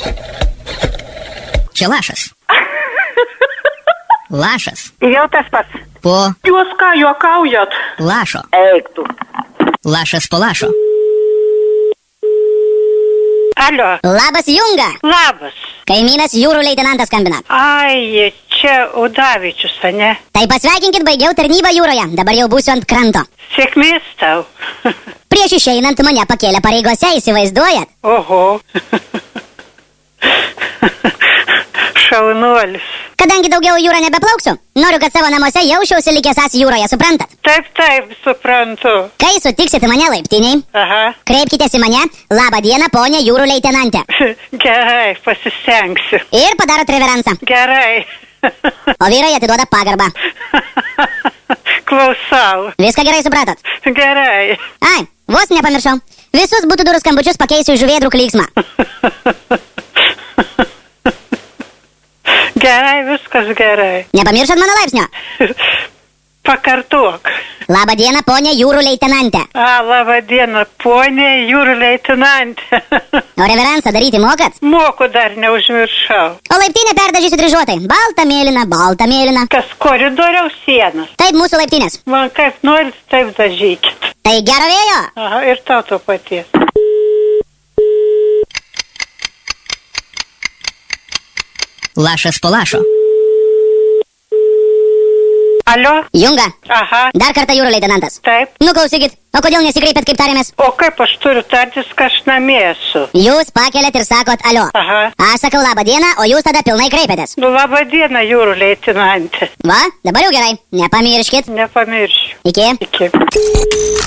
Čia lašas. Lašas. Jau tas pats. Po Jūs ką, juokaujat? lašo. Eik tu. Lašas po lašo. Alio. Labas, Junga. Labas. Kaimynas jūrų leitenantas skambina. Ai, čia Udavičius, ne? Tai pasveikinkit, baigiau tarnybą jūroje. Dabar jau būsiu ant kranto. Sėkmės tau. Prieš išeinant mane pakėlė pareigose, įsivaizduojat? Oho. Šaunuolis. Kadangi daugiau jūrą nebeplauksiu, noriu, kad savo namuose jausčiausi likęs as jūroje, suprantat? Taip, suprantu. Kai sutiksit mane laiptiniai, Aha. kreipkitės į mane. Labą dieną, ponė jūrų leitenantė. Gerai, pasistengsiu. Ir padarot reveransą. Gerai. O vyrai atiduoda pagarbą. Klausau. Viską gerai supratot? Gerai. Ai, vos nepamiršau. Visus būtų durų skambučius pakeisiu į žuvėdrų klyksmą. Gerai, viskas gerai. Nepamiršot mano laipsnio? Pakartok. Labą dieną, ponė jūrų leitenantė. Labą dieną, ponė jūrų leitenantė. O reveransą daryti mokat? Moku dar neužmiršau. O laiptinę perdažysiu dryžuotai. Balta mėlyna, balta mėlyna. Kas koridoriaus sienas? Taip mūsų laiptinės. Man kaip norit, taip dažykit. Tai gero vėjo. Aha, ir tau to paties. Lašas po lašo. Alio? Junga. Aha. Dar kartą jūrų leitenantas. Taip. Nu klausykit, o kodėl nesikreipėt kaip tarėmės? O kaip aš turiu tartis, kad aš namie esu? Jūs pakeliat ir sakot alio. Aha. Aš sakau labą dieną, o jūs tada pilnai kreipiatės. Nu, labą dieną, jūrų leitenantė. Va, dabar jau gerai. Nepamirškit. Nepamiršiu. Iki. Iki.